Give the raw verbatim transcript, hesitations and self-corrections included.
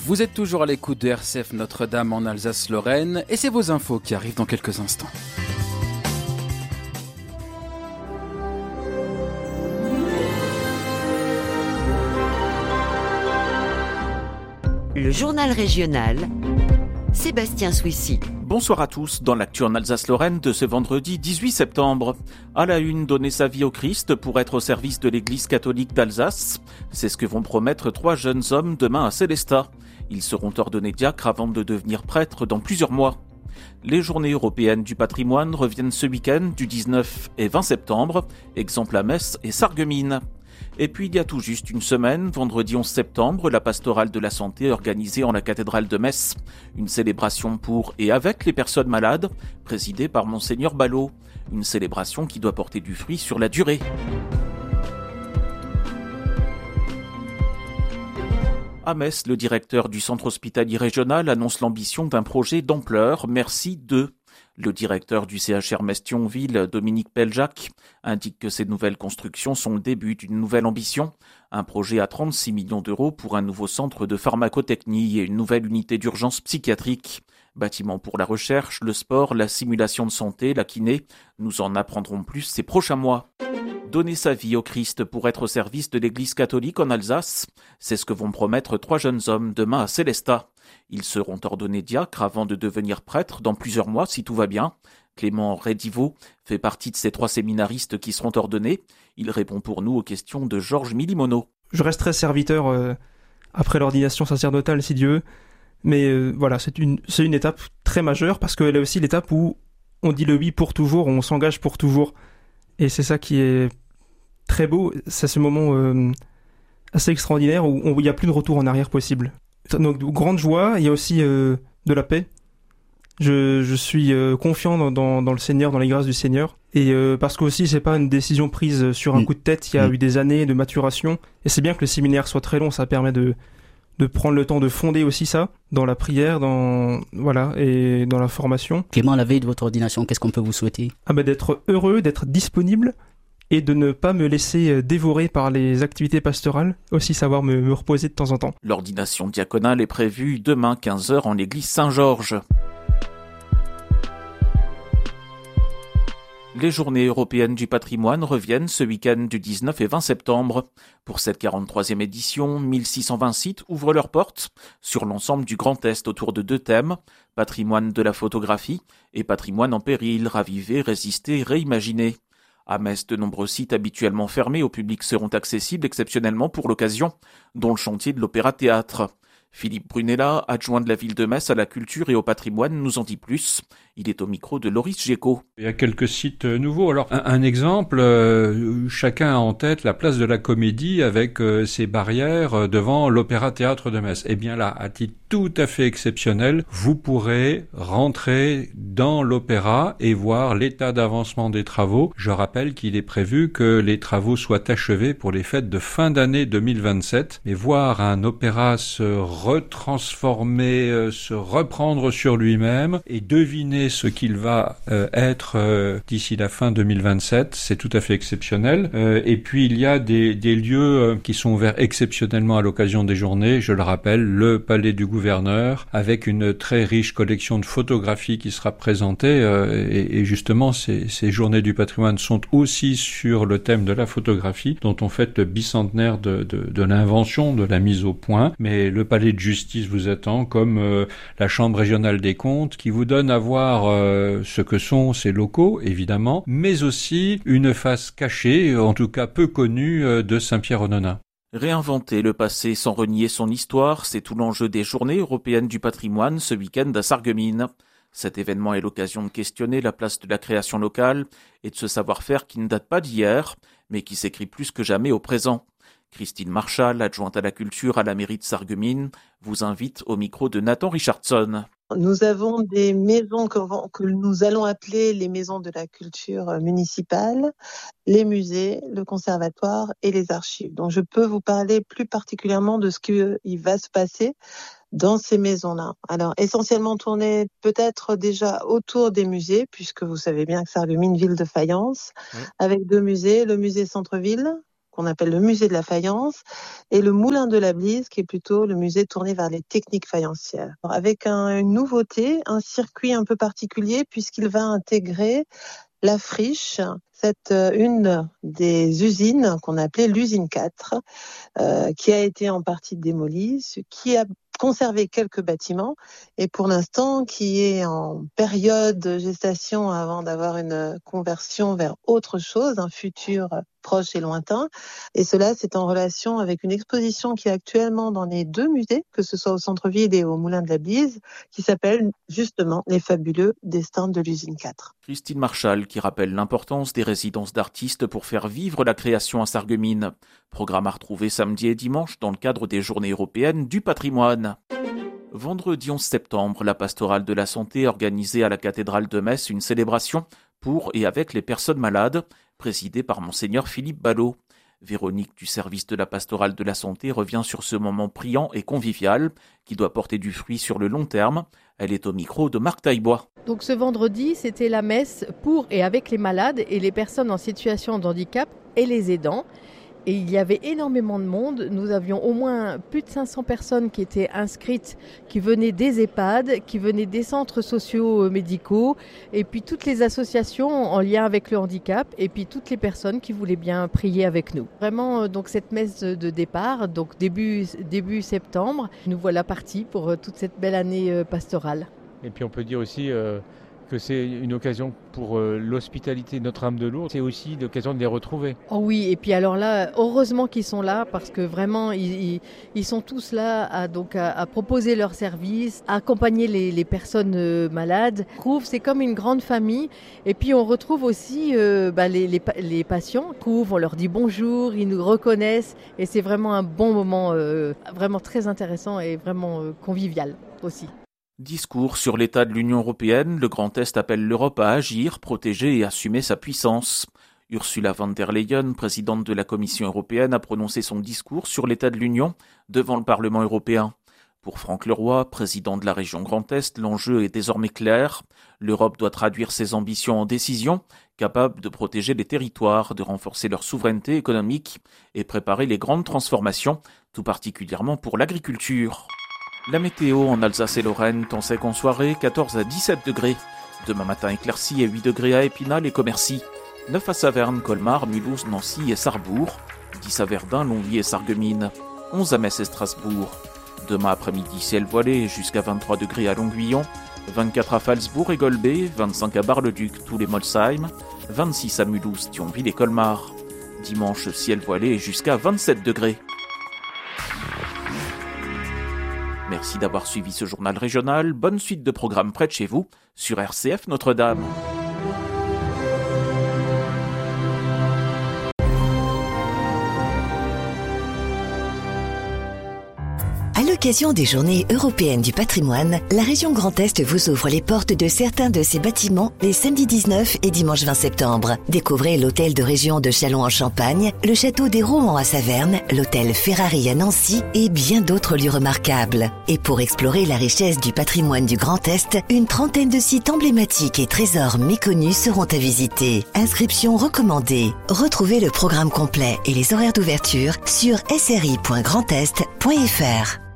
Vous êtes toujours à l'écoute de R C F Notre-Dame en Alsace-Lorraine et c'est vos infos qui arrivent dans quelques instants. Le journal régional, Sébastien Souissy. Bonsoir à tous, dans l'actu en Alsace-Lorraine de ce vendredi dix-huit septembre. À la une, donner sa vie au Christ pour être au service de l'Église catholique d'Alsace. C'est ce que vont promettre trois jeunes hommes demain à Sélestat. Ils seront ordonnés diacres avant de devenir prêtres dans plusieurs mois. Les journées européennes du patrimoine reviennent ce week-end du dix-neuf et vingt septembre, exemple à Metz et Sarreguemines. Et puis il y a tout juste une semaine, vendredi onze septembre, la pastorale de la santé organisée en la cathédrale de Metz. Une célébration pour et avec les personnes malades, présidée par Monseigneur Ballot. Une célébration qui doit porter du fruit sur la durée. À Metz, le directeur du centre hospitalier régional annonce l'ambition d'un projet d'ampleur Merci deux. Le directeur du C H R Metz-Thionville, Dominique Peljac, indique que ces nouvelles constructions sont le début d'une nouvelle ambition. Un projet à trente-six millions d'euros pour un nouveau centre de pharmacotechnie et une nouvelle unité d'urgence psychiatrique. Bâtiment pour la recherche, le sport, la simulation de santé, la kiné. Nous en apprendrons plus ces prochains mois. Donner sa vie au Christ pour être au service de l'Église catholique en Alsace, c'est ce que vont promettre trois jeunes hommes demain à Sélestat. Ils seront ordonnés diacres avant de devenir prêtres dans plusieurs mois si tout va bien. Clément Redivo fait partie de ces trois séminaristes qui seront ordonnés. Il répond pour nous aux questions de Georges Milimono. Je resterai serviteur euh, après l'ordination sacerdotale si Dieu veut, mais euh, voilà, c'est une, c'est une étape très majeure parce qu'elle est aussi l'étape où on dit le oui pour toujours, on s'engage pour toujours. Et c'est ça qui est très beau, c'est ce moment euh, assez extraordinaire où il n'y a plus de retour en arrière possible. Donc, de grande joie, il y a aussi euh, de la paix. Je, je suis euh, confiant dans, dans, dans le Seigneur, dans les grâces du Seigneur. Et euh, parce que aussi, c'est pas une décision prise sur un mmh. coup de tête, il y a mmh. eu des années de maturation. Et c'est bien que le séminaire soit très long, ça permet de, de prendre le temps de fonder aussi ça, dans la prière, dans, voilà, et dans la formation. Clément, à la veille de votre ordination, qu'est-ce qu'on peut vous souhaiter ? Ah ben, d'être heureux, d'être disponible, et de ne pas me laisser dévorer par les activités pastorales, aussi savoir me, me reposer de temps en temps. L'ordination diaconale est prévue demain quinze heures en l'église Saint-Georges. Les journées européennes du patrimoine reviennent ce week-end du dix-neuf et vingt septembre. Pour cette quarante-troisième édition, mille six cent vingt sites ouvrent leurs portes sur l'ensemble du Grand Est autour de deux thèmes, patrimoine de la photographie et patrimoine en péril, raviver, résister, réimaginer. À Metz, de nombreux sites habituellement fermés au public seront accessibles exceptionnellement pour l'occasion, dont le chantier de l'Opéra-Théâtre. Philippe Brunella, adjoint de la ville de Metz à la culture et au patrimoine, nous en dit plus. Il est au micro de Loris Géco. Il y a quelques sites nouveaux. Alors, un, un exemple, euh, chacun a en tête la place de la Comédie avec euh, ses barrières devant l'Opéra-Théâtre de Metz. Eh bien là, à titre tout à fait exceptionnel, vous pourrez rentrer dans l'opéra et voir l'état d'avancement des travaux. Je rappelle qu'il est prévu que les travaux soient achevés pour les fêtes de fin d'année deux mille vingt-sept. Mais voir un opéra se retransformer, euh, se reprendre sur lui-même et deviner ce qu'il va euh, être euh, d'ici la fin deux mille vingt-sept, c'est tout à fait exceptionnel. Euh, et puis il y a des, des lieux euh, qui sont ouverts exceptionnellement à l'occasion des journées. Je le rappelle, le Palais du Gouverneur, avec une très riche collection de photographies qui sera présentée. Euh, et, et justement, ces, ces journées du patrimoine sont aussi sur le thème de la photographie, dont on fête le bicentenaire de, de, de l'invention, de la mise au point. Mais le Palais de Justice vous attend, comme euh, la Chambre régionale des comptes, qui vous donne à voir euh, ce que sont ces locaux, évidemment, mais aussi une face cachée, en tout cas peu connue, euh, de Saint-Pierre-aux-Nonains. Réinventer le passé sans renier son histoire, c'est tout l'enjeu des Journées européennes du patrimoine ce week-end à Sarreguemines. Cet événement est l'occasion de questionner la place de la création locale et de ce savoir-faire qui ne date pas d'hier, mais qui s'écrit plus que jamais au présent. Christine Marchal, adjointe à la culture à la mairie de Sarreguemines, vous invite au micro de Nathan Richardson. Nous avons des maisons que, que nous allons appeler les maisons de la culture municipale, les musées, le conservatoire et les archives. Donc je peux vous parler plus particulièrement de ce qui va se passer dans ces maisons-là. Alors essentiellement tourné peut-être déjà autour des musées, puisque vous savez bien que Sarreguemines, ville de faïence, oui. Avec deux musées, le musée Centre-Ville, qu'on appelle le musée de la faïence, et le Moulin de la Blise, qui est plutôt le musée tourné vers les techniques faïencières. Avec un, une nouveauté, un circuit un peu particulier, puisqu'il va intégrer la friche, c'est une des usines qu'on appelait l'usine quatre, euh, qui a été en partie démolie, ce qui a conservé quelques bâtiments et pour l'instant qui est en période de gestation avant d'avoir une conversion vers autre chose, un futur proche et lointain. Et cela, c'est en relation avec une exposition qui est actuellement dans les deux musées, que ce soit au centre-ville et au Moulin de la Blise, qui s'appelle justement Les fabuleux destins de l'usine quatre. Christine Marchal qui rappelle l'importance des résidences d'artistes pour faire vivre la création à Sarreguemines. Programme à retrouver samedi et dimanche dans le cadre des Journées européennes du patrimoine. Vendredi onze septembre, la pastorale de la santé organisée à la cathédrale de Metz une célébration pour et avec les personnes malades, présidée par Monseigneur Philippe Ballot. Véronique du service de la pastorale de la santé revient sur ce moment priant et convivial qui doit porter du fruit sur le long terme. Elle est au micro de Marc Taillebois. Donc ce vendredi, c'était la messe pour et avec les malades et les personnes en situation de handicap et les aidants. Et il y avait énormément de monde. Nous avions au moins plus de cinq cents personnes qui étaient inscrites, qui venaient des EHPAD, qui venaient des centres sociaux médicaux, et puis toutes les associations en lien avec le handicap, et puis toutes les personnes qui voulaient bien prier avec nous. Vraiment, donc cette messe de départ, donc début, début septembre, nous voilà partis pour toute cette belle année pastorale. Et puis on peut dire aussi euh, que c'est une occasion pour euh, l'hospitalité de Notre-Dame de Lourdes. C'est aussi l'occasion de les retrouver. Oh oui, et puis alors là, heureusement qu'ils sont là parce que vraiment, ils, ils, ils sont tous là à, donc à, à proposer leurs services, à accompagner les, les personnes euh, malades. Je trouve c'est comme une grande famille. Et puis on retrouve aussi euh, bah, les, les, les patients. On leur dit bonjour, ils nous reconnaissent et c'est vraiment un bon moment, euh, vraiment très intéressant et vraiment euh, convivial aussi. Discours sur l'état de l'Union européenne, le Grand Est appelle l'Europe à agir, protéger et assumer sa puissance. Ursula von der Leyen, présidente de la Commission européenne, a prononcé son discours sur l'état de l'Union devant le Parlement européen. Pour Franck Leroy, président de la région Grand Est, l'enjeu est désormais clair. L'Europe doit traduire ses ambitions en décisions, capable de protéger les territoires, de renforcer leur souveraineté économique et préparer les grandes transformations, tout particulièrement pour l'agriculture. La météo en Alsace et Lorraine, temps sec en soirée, quatorze à dix-sept degrés. Demain matin éclairci et huit degrés à Épinal et Commercy. neuf à Saverne, Colmar, Mulhouse, Nancy et Sarrebourg. dix à Verdun, Longwy et Sarreguemines. onze à Metz et Strasbourg. Demain après-midi, ciel voilé jusqu'à vingt-trois degrés à Longuillon. vingt-quatre à Phalsbourg et Golbet. vingt-cinq à Bar-le-Duc, Toul-et-Molsheim. vingt-six à Mulhouse, Thionville et Colmar. Dimanche, ciel voilé jusqu'à vingt-sept degrés. Merci d'avoir suivi ce journal régional. Bonne suite de programmes près de chez vous sur R C F Notre-Dame. À l'occasion des Journées européennes du patrimoine, la région Grand Est vous ouvre les portes de certains de ses bâtiments les samedis dix-neuf et dimanche vingt septembre. Découvrez l'hôtel de région de Châlons-en-Champagne, le château des Rohans à Saverne, l'hôtel Ferrari à Nancy et bien d'autres lieux remarquables. Et pour explorer la richesse du patrimoine du Grand Est, une trentaine de sites emblématiques et trésors méconnus seront à visiter. Inscription recommandée. Retrouvez le programme complet et les horaires d'ouverture sur s r i point grand est point f r.